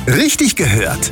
Richtig gehört.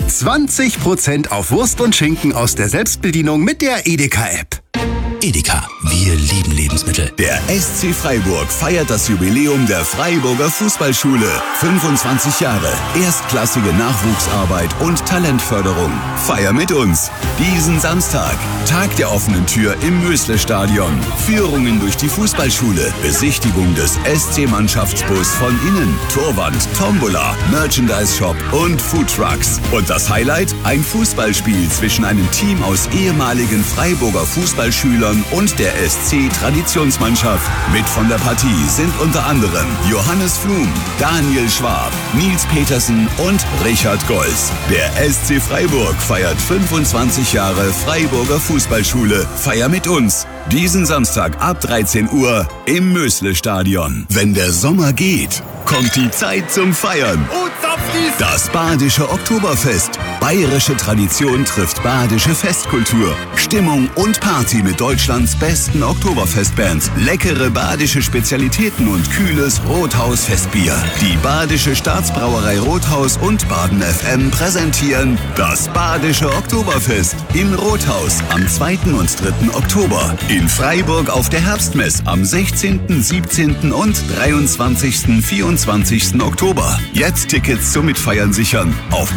20% auf Wurst und Schinken aus der Selbstbedienung mit der Edeka-App. Edeka, wir lieben Lebensmittel. Der SC Freiburg feiert das Jubiläum der Freiburger Fußballschule. 25 Jahre, erstklassige Nachwuchsarbeit und Talentförderung. Feier mit uns. Diesen Samstag, Tag der offenen Tür im Mösle-Stadion. Führungen durch die Fußballschule, Besichtigung des SC-Mannschaftsbus von innen, Torwand, Tombola, Merchandise-Shop und Foodtrucks. Und das Highlight? Ein Fußballspiel zwischen einem Team aus ehemaligen Freiburger Fußballschülern und der SC-Traditionsmannschaft. Mit von der Partie sind unter anderem Johannes Flum, Daniel Schwab, Nils Petersen und Richard Golz. Der SC Freiburg feiert 25 Jahre Freiburger Fußballschule. Feier mit uns. Diesen Samstag ab 13 Uhr im Mösle-Stadion. Wenn der Sommer geht, kommt die Zeit zum Feiern. Das Badische Oktoberfest. Bayerische Tradition trifft badische Festkultur. Stimmung und Party mit Deutschlands besten Oktoberfestbands. Leckere badische Spezialitäten und kühles Rothaus-Festbier. Die Badische Staatsbrauerei Rothaus und Baden FM präsentieren das Badische Oktoberfest in Rothaus am 2. und 3. Oktober. In Freiburg auf der Herbstmess am 16., 17. und 23., 24. Oktober. Jetzt Tickets zum Mitfeiern sichern auf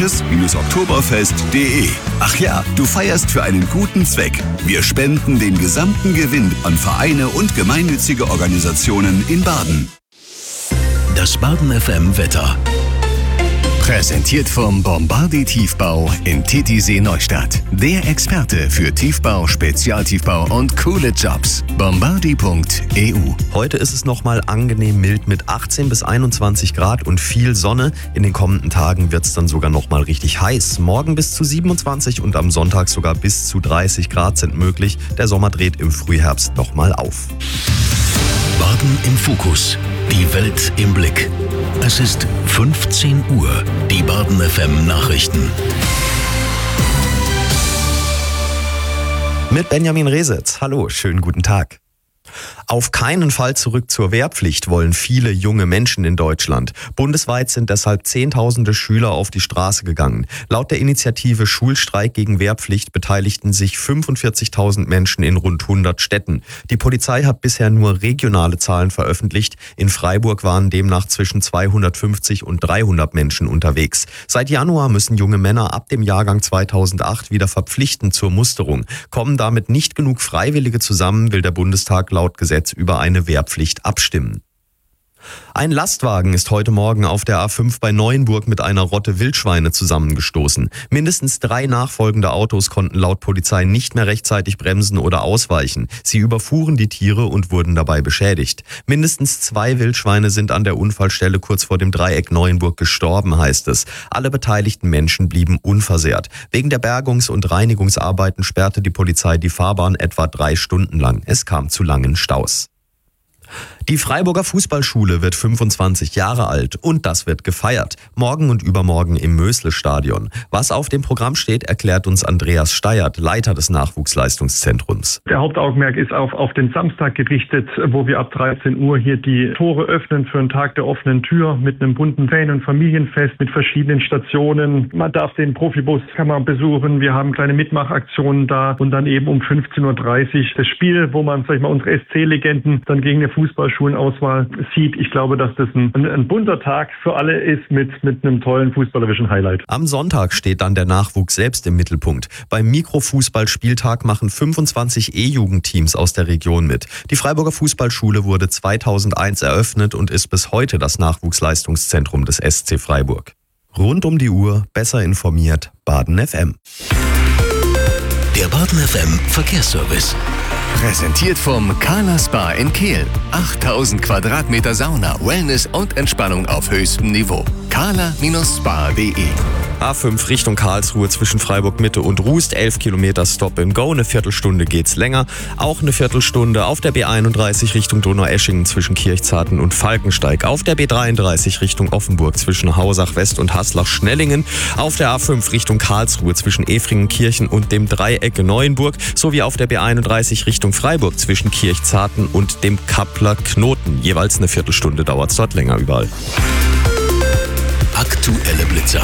badisches-oktoberfest.de. Ach ja, du feierst für einen guten Zweck. Wir spenden den gesamten Gewinn an Vereine und gemeinnützige Organisationen in Baden. Das Baden FM Wetter. Präsentiert vom Bombardi Tiefbau in Titisee Neustadt. Der Experte für Tiefbau, Spezialtiefbau und coole Jobs. Bombardi.eu. Heute ist es nochmal angenehm mild mit 18 bis 21 Grad und viel Sonne. In den kommenden Tagen wird es dann sogar nochmal richtig heiß. Morgen bis zu 27 und am Sonntag sogar bis zu 30 Grad sind möglich. Der Sommer dreht im Frühherbst nochmal auf. Baden im Fokus. Die Welt im Blick. Es ist 15 Uhr. Die Baden FM Nachrichten. Mit Benjamin Resetz. Hallo, schönen guten Tag. Auf keinen Fall zurück zur Wehrpflicht wollen viele junge Menschen in Deutschland. Bundesweit sind deshalb Zehntausende Schüler auf die Straße gegangen. Laut der Initiative Schulstreik gegen Wehrpflicht beteiligten sich 45.000 Menschen in rund 100 Städten. Die Polizei hat bisher nur regionale Zahlen veröffentlicht. In Freiburg waren demnach zwischen 250 und 300 Menschen unterwegs. Seit Januar müssen junge Männer ab dem Jahrgang 2008 wieder verpflichtend zur Musterung. Kommen damit nicht genug Freiwillige zusammen, will der Bundestag laut Gesetz über eine Wehrpflicht abstimmen. Ein Lastwagen ist heute Morgen auf der A5 bei Neuenburg mit einer Rotte Wildschweine zusammengestoßen. Mindestens 3 nachfolgende Autos konnten laut Polizei nicht mehr rechtzeitig bremsen oder ausweichen. Sie überfuhren die Tiere und wurden dabei beschädigt. Mindestens 2 Wildschweine sind an der Unfallstelle kurz vor dem Dreieck Neuenburg gestorben, heißt es. Alle beteiligten Menschen blieben unversehrt. Wegen der Bergungs- und Reinigungsarbeiten sperrte die Polizei die Fahrbahn etwa 3 Stunden lang. Es kam zu langen Staus. Die Freiburger Fußballschule wird 25 Jahre alt und das wird gefeiert. Morgen und übermorgen im Mösle-Stadion. Was auf dem Programm steht, erklärt uns Andreas Steyert, Leiter des Nachwuchsleistungszentrums. Der Hauptaugenmerk ist auf den Samstag gerichtet, wo wir ab 13 Uhr hier die Tore öffnen für einen Tag der offenen Tür mit einem bunten Fan- und Familienfest mit verschiedenen Stationen. Man darf den Profibus kann man besuchen. Wir haben kleine Mitmachaktionen da und dann eben um 15.30 Uhr das Spiel, wo man unsere SC-Legenden dann gegen eine Fußballschulenauswahl sieht. Ich glaube, dass das ein bunter Tag für alle ist mit einem tollen fußballerischen Highlight. Am Sonntag steht dann der Nachwuchs selbst im Mittelpunkt. Beim Mikrofußballspieltag machen 25 E-Jugendteams aus der Region mit. Die Freiburger Fußballschule wurde 2001 eröffnet und ist bis heute das Nachwuchsleistungszentrum des SC Freiburg. Rund um die Uhr, besser informiert, Baden FM. Der Baden FM Verkehrsservice. Präsentiert vom Kala Spa in Kehl. 8000 Quadratmeter Sauna, Wellness und Entspannung auf höchstem Niveau. kala-spa.de. A5 Richtung Karlsruhe zwischen Freiburg Mitte und Rust, 11 Kilometer Stop and Go, eine Viertelstunde geht's länger. Auch eine Viertelstunde auf der B31 Richtung Donaueschingen zwischen Kirchzarten und Falkensteig. Auf der B33 Richtung Offenburg zwischen Hausach West und Haslach-Schnellingen. Auf der A5 Richtung Karlsruhe zwischen Efringenkirchen und dem Dreieck Neuenburg. Sowie auf der B31 Richtung Freiburg zwischen Kirchzarten und dem Kappler Knoten. Jeweils eine Viertelstunde dauert's dort länger überall. Aktuelle Blitzer.